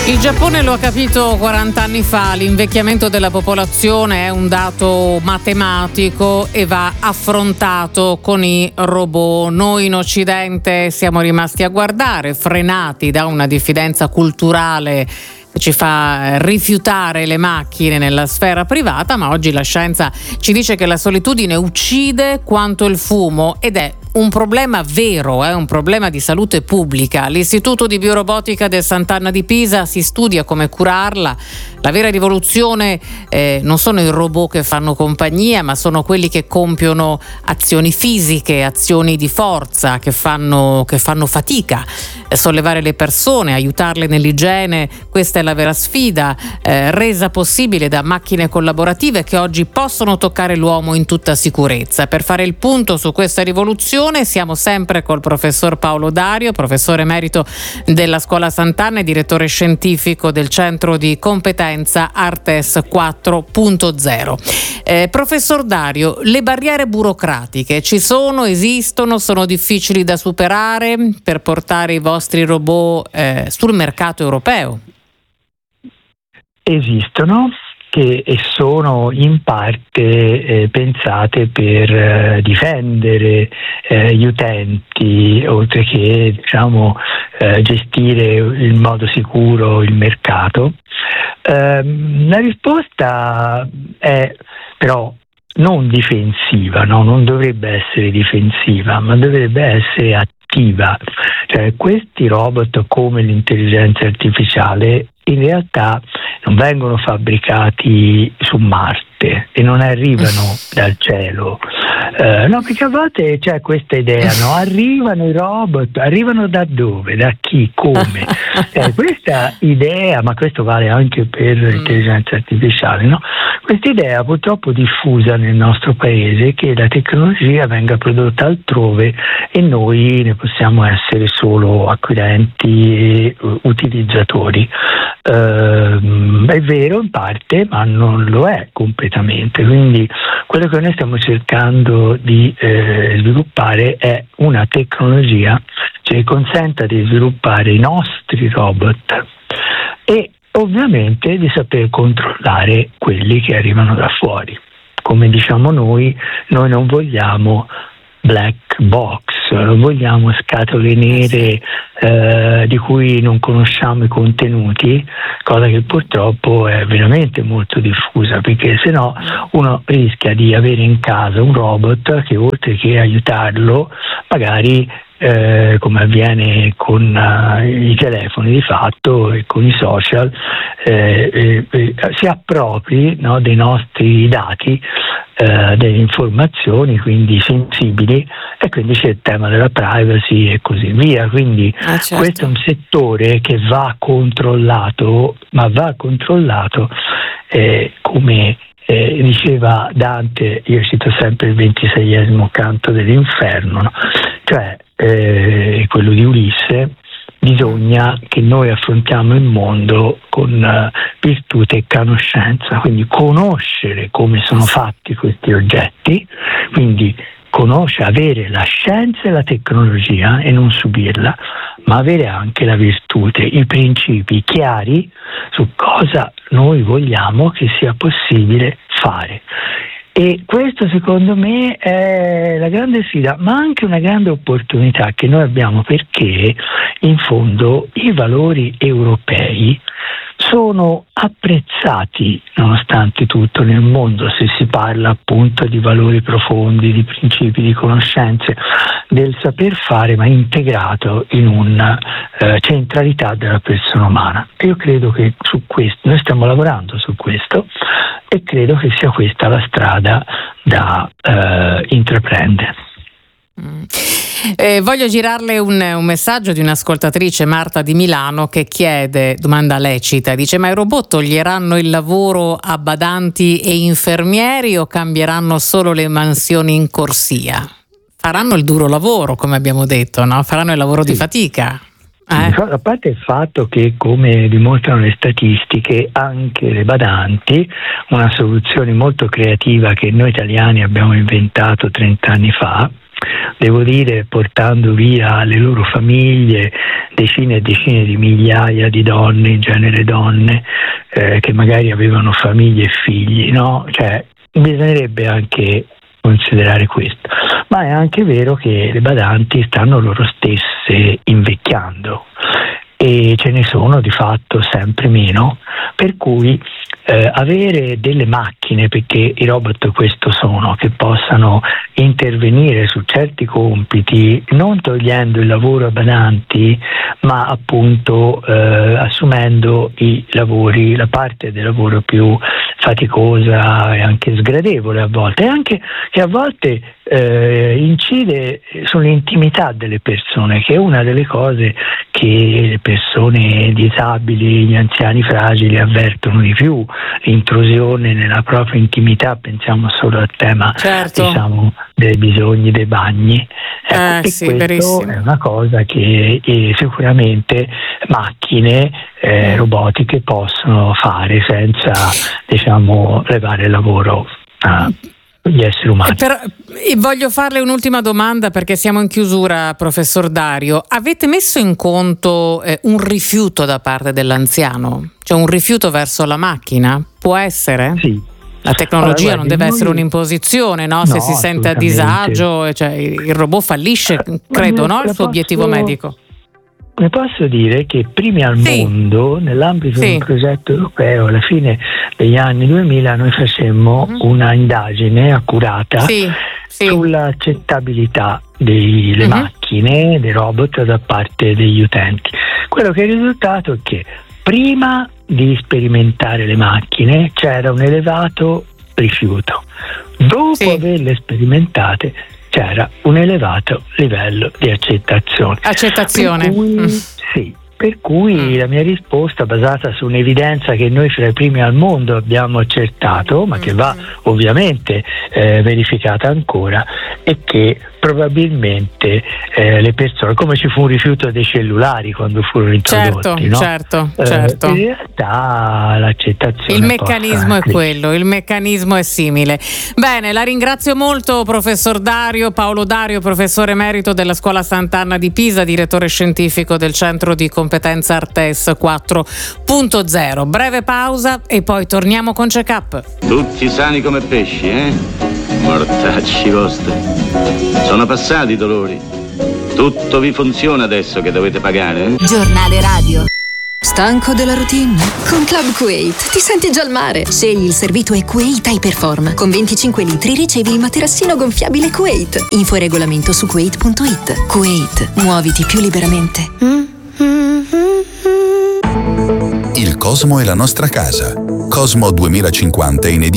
Il Giappone lo ha capito 40 anni fa, l'invecchiamento della popolazione è un dato matematico e va affrontato con i robot. Noi in Occidente siamo rimasti a guardare, frenati da una diffidenza culturale che ci fa rifiutare le macchine nella sfera privata, ma oggi la scienza ci dice che la solitudine uccide quanto il fumo ed è un problema vero, è un problema di salute pubblica. L'Istituto di Biorobotica del Sant'Anna di Pisa si studia come curarla. La vera rivoluzione non sono i robot che fanno compagnia, ma sono quelli che compiono azioni fisiche, azioni di forza, che fanno fatica. Sollevare le persone, aiutarle nell'igiene, questa è la vera sfida, resa possibile da macchine collaborative che oggi possono toccare l'uomo in tutta sicurezza. Per fare il punto su questa rivoluzione siamo sempre col professor Paolo Dario, professore emerito della Scuola Sant'Anna e direttore scientifico del Centro di Competenza Artes 4.0. Professor Dario, le barriere burocratiche ci sono, esistono, sono difficili da superare per portare i vostri robot sul mercato europeo? Esistono e sono in parte pensate per difendere gli utenti, oltre che gestire in modo sicuro il mercato. La risposta è però non difensiva, no? Non dovrebbe essere difensiva, ma dovrebbe essere attiva. Cioè, questi robot, come l'intelligenza artificiale, in realtà non vengono fabbricati su Marte e non arrivano dal cielo. No, perché a volte c'è questa idea, no? Arrivano i robot, arrivano da dove, da chi, come? Questa idea, ma questo vale anche per l'intelligenza artificiale, no? Questa idea purtroppo diffusa nel nostro paese che la tecnologia venga prodotta altrove e noi ne possiamo essere solo acquirenti e utilizzatori. È vero in parte, ma non lo è completamente, quindi quello che noi stiamo cercando di sviluppare è una tecnologia che consenta di sviluppare i nostri robot e ovviamente di saper controllare quelli che arrivano da fuori. Come diciamo noi non vogliamo black box, non vogliamo scatole nere di cui non conosciamo i contenuti, cosa che purtroppo è veramente molto diffusa, perché se no uno rischia di avere in casa un robot che, oltre che aiutarlo, magari come avviene con i telefoni di fatto e con i social, si appropri, no, dei nostri dati, delle informazioni quindi sensibili, e quindi c'è il tema della privacy e così via. Quindi certo. Questo è un settore che va controllato, ma va controllato come diceva Dante, io cito sempre il 26esimo canto dell'inferno, no? Cioè quello di Ulisse. Bisogna che noi affrontiamo il mondo con virtù e conoscenza, quindi conoscere come sono fatti questi oggetti, quindi avere la scienza e la tecnologia e non subirla, ma avere anche la virtù, i principi chiari su cosa noi vogliamo che sia possibile fare. E questo secondo me è la grande sfida, ma anche una grande opportunità che noi abbiamo, perché in fondo i valori europei sono apprezzati nonostante tutto nel mondo, se si parla appunto di valori profondi, di principi, di conoscenze, del saper fare, ma integrato in una centralità della persona umana. E io credo che su questo, noi stiamo lavorando su questo, e credo che sia questa la strada da intraprendere. Voglio girarle un messaggio di un'ascoltatrice, Marta di Milano, che chiede, domanda lecita, dice: ma i robot toglieranno il lavoro a badanti e infermieri o cambieranno solo le mansioni in corsia? Faranno il duro lavoro, come abbiamo detto, no? Faranno il lavoro di fatica. A parte il fatto che, come dimostrano le statistiche, anche le badanti, una soluzione molto creativa che noi italiani abbiamo inventato 30 anni fa, devo dire, portando via le loro famiglie decine e decine di migliaia di donne, in genere donne, che magari avevano famiglie e figli, no? Cioè, bisognerebbe anche considerare questo, ma è anche vero che le badanti stanno loro stesse invecchiando e ce ne sono di fatto sempre meno, per cui avere delle macchine, perché i robot questo sono, che possano intervenire su certi compiti, non togliendo il lavoro a badanti, ma appunto assumendo i lavori, la parte del lavoro più faticosa e anche sgradevole a volte, e anche che a volte incide sull'intimità delle persone, che è una delle cose che le persone disabili, gli anziani fragili avvertono di più, l'intrusione nella propria intimità. Pensiamo solo al tema, diciamo, dei bisogni dei bagni. Ecco, sì, questo verissimo. è una cosa che sicuramente macchine robotiche possono fare senza, diciamo, levare il lavoro gli esseri umani. Però, voglio farle un'ultima domanda perché siamo in chiusura, professor Dario. Avete messo in conto un rifiuto da parte dell'anziano? Cioè un rifiuto verso la macchina? Può essere? Sì. La tecnologia non deve essere un'imposizione, no? Se si sente a disagio, cioè, il robot fallisce, credo, no? Il suo obiettivo medico. Ne posso dire che primi al mondo, nell'ambito di un progetto europeo, alla fine degli anni 2000, noi facemmo una indagine accurata sull'accettabilità delle macchine, dei robot da parte degli utenti. Quello che è il risultato è che prima di sperimentare le macchine c'era un elevato rifiuto. Dopo averle sperimentate c'era un elevato livello di accettazione. Per cui la mia risposta, basata su un'evidenza che noi fra i primi al mondo abbiamo accertato, ma che va ovviamente verificata ancora, è che probabilmente le persone, come ci fu un rifiuto dei cellulari quando furono introdotti, no? Certo. In realtà l'accettazione, il meccanismo è quello, il meccanismo è simile. Bene, la ringrazio molto, professor Dario, Paolo Dario, professore emerito della Scuola Sant'Anna di Pisa, direttore scientifico del Centro di Competenza Artes 4.0. Breve pausa e poi torniamo con Check Up. Tutti sani come pesci, Mortacci vostri. Sono passati i dolori. Tutto vi funziona adesso che dovete pagare? Giornale radio. Stanco della routine? Con Club Kuwait ti senti già al mare. Scegli il servito e Kuwait Hyperform. Con 25 litri ricevi il materassino gonfiabile Kuwait. Info e regolamento su kuwait.it. Kuwait, muoviti più liberamente. Il Cosmo è la nostra casa. Cosmo 2050 in edizione